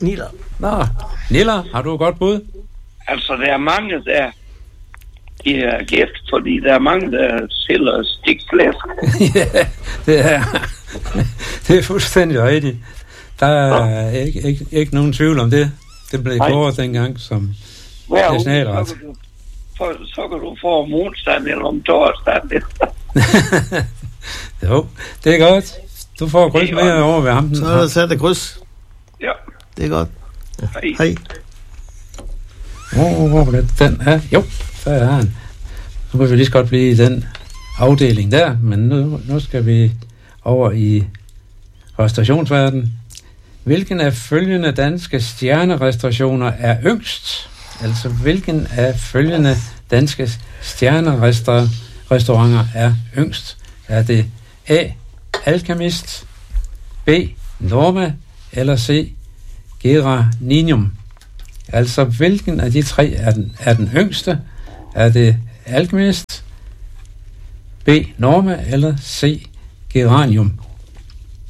Niller. Nå, Niller, har du et godt bud? Altså, der er mange, der er gæft, fordi der er mange, der sælger stikflæsk. Ja, det er fuldstændig rigtigt. Der er ikke nogen tvivl om det. Det blev kåret dengang som nationalret. Så kan du få om onsdagen eller om torsdagen. Jo, det er godt. Du får kryds med over ved ham. Så er der sat et kryds. Ja. Det er godt. Hej. Hvor er den her? Jo, der er han. Nu kan vi lige så godt blive i den afdeling der, men nu skal vi over i restaurationsverdenen. Hvilken af følgende danske stjernerestaurationer er yngst? Altså, hvilken af følgende danske stjernerestauranter er yngst? Er det A. Alkemist, B. Norma eller C. Geranium? Altså, hvilken af de tre er den yngste? Er det Alkemist, B. Norma eller C. Geranium?